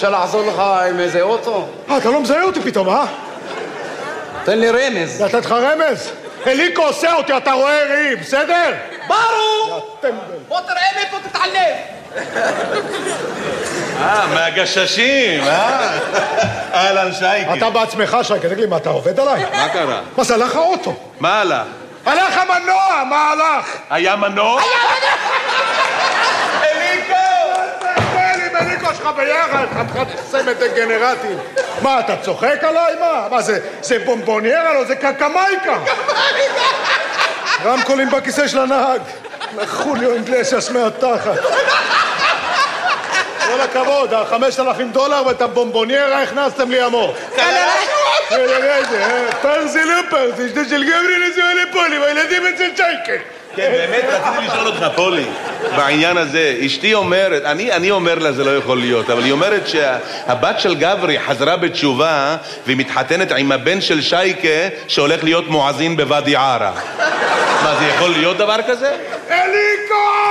אפשר לעזור לך עם איזה אוטו? אתה לא מזהה אותי פתאום, אה? תן לי רמז. לתת לך רמז? אליקו עושה אותי, אתה רואה ראי, בסדר? ברור! בוא תראה מאיפה תתעלם. מהגששים, אהלן שייקי. אתה בעצמך, שייקי, תגיד לי, מה, אתה עובד עליי? מה קרה? מה זה, הלך האוטו? מה הלך? הלך המנוע, מה הלך? היה מנוע? אליקו! תסתכל עם אליקו שלך ביחד, חתיכת סמד דגנרטים. מה, אתה צוחק עליי? מה, זה בומבוניירה? לא, זה קקמייקה. רמקולים בכיסא של הנהג. לחוליו אינגלסיאס מהתחת. כל הכבוד, $5,000 ואת הבומבוניירה הכנסתם לי עמוק. פרזי לא פרזי, שתי של גברי נשואה לפולי, והילדים אצל שייקה. כן, באמת רציתי לשאול אותך, פולי, בעניין הזה. אשתי אומרת, אני אומר לה זה לא יכול להיות, אבל היא אומרת שהבת של גברי חזרה בתשובה והיא מתחתנת עם הבן של שייקה שהולך להיות מואזין בוואדי ערה. מה, זה יכול להיות דבר כזה? אליקו!